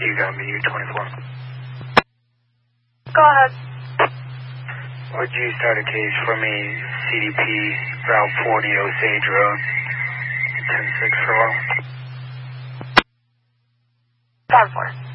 You got me, U-24. Go ahead. Would you start a case for me, CDP, Route 40, Osage Road, 10-6 for a while? 10-4.